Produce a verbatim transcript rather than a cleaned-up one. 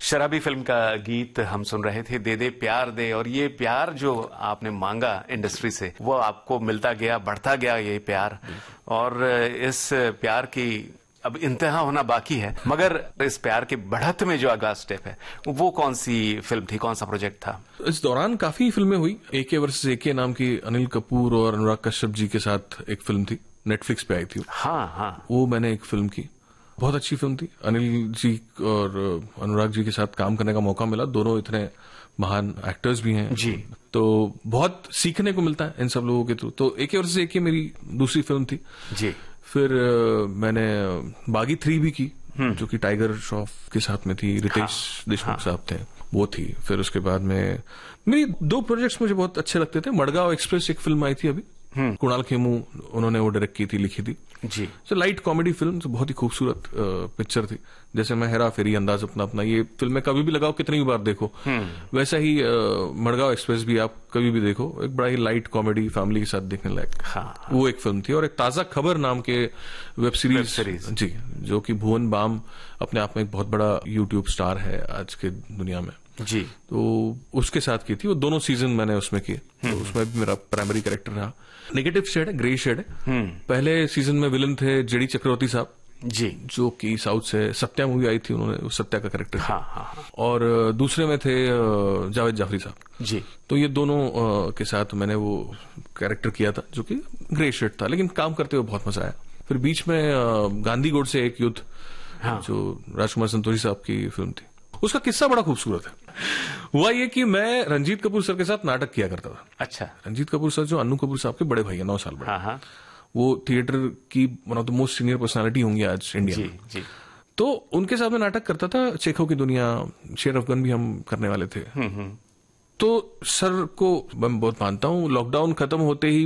शराबी फिल्म का गीत हम सुन रहे थे, दे दे प्यार दे। और ये प्यार जो आपने मांगा इंडस्ट्री से, वो आपको मिलता गया, बढ़ता गया ये प्यार। और इस प्यार की अब इंतहा होना बाकी है, मगर इस प्यार के बढ़त में जो अगला स्टेप है, वो कौन सी फिल्म थी, कौन सा प्रोजेक्ट था? इस दौरान काफी फिल्में हुई। एके वर्सेस एके नाम की अनिल कपूर और अनुराग कश्यप जी के साथ एक फिल्म थी, नेटफ्लिक्स पे आई थी। हाँ हाँ, वो मैंने एक फिल्म की, बहुत अच्छी फिल्म थी। अनिल जी और अनुराग जी के साथ काम करने का मौका मिला। दोनों इतने महान एक्टर्स भी हैं जी, तो बहुत सीखने को मिलता है इन सब लोगों के थ्रू। तो एके वर्सेस एके मेरी दूसरी फिल्म थी जी। फिर मैंने बागी थ्री भी की, जो कि टाइगर श्रॉफ के साथ में थी, रितेश हाँ, देशमुख हाँ, साहब थे, वो थी। फिर उसके बाद में मेरी दो प्रोजेक्ट्स मुझे बहुत अच्छे लगते थे। मडगांव एक्सप्रेस एक फिल्म आई थी अभी, कुणाल खेमू उन्होंने वो डायरेक्ट की थी, लिखी थी जी। सो लाइट कॉमेडी फिल्म, तो बहुत ही खूबसूरत पिक्चर थी। जैसे मैं हेरा फेरी, अंदाज अपना अपना, ये फिल्में कभी भी लगाओ, कितनी भी बार देखो। वैसा ही मडगांव एक्सप्रेस भी आप कभी भी देखो, एक बड़ा ही लाइट कॉमेडी, फैमिली के साथ देखने लायक हाँ, हाँ। वो एक फिल्म थी। और एक ताजा खबर नाम के वेब सीरीज, वेब सीरीज जी, जो कि भुवन बाम अपने आप में एक बहुत बड़ा यूट्यूब स्टार है आज के दुनिया में जी, तो उसके साथ की थी। वो दोनों सीजन मैंने उसमें किए, तो उसमें भी मेरा प्राइमरी कैरेक्टर रहा। नेगेटिव शेड है, ग्रे शेड है। पहले सीजन में विलन थे जेडी चक्रवर्ती साहब जी, जो कि साउथ से सत्या मूवी आई थी, उन्होंने सत्या का कैरेक्टर हाँ, हाँ, हाँ। और दूसरे में थे जावेद जाफरी साहब जी। तो ये दोनों के साथ मैंने वो कैरेक्टर किया था, जो कि ग्रे शेड था, लेकिन काम करते हुए बहुत मजा आया। फिर बीच में गांधी गोड से एक युद्ध, हाँ। जो राजकुमार संतोषी साहब की फिल्म थी, उसका किस्सा बड़ा खूबसूरत है। हुआ ये कि मैं रंजीत कपूर सर के साथ नाटक किया करता था। अच्छा। रंजीत कपूर सर जो अन्नू कपूर साहब के बड़े भाई हैं, नौ साल बड़े। हाँ हाँ। वो थिएटर की one of the most senior personality होंगी आज इंडिया जी, में जी। तो उनके साथ मैं नाटक करता था। चेखों की दुनिया, शेर अफगान भी हम करने वाले थे। तो सर को मैं बहुत मानता हूँ। लॉकडाउन खत्म होते ही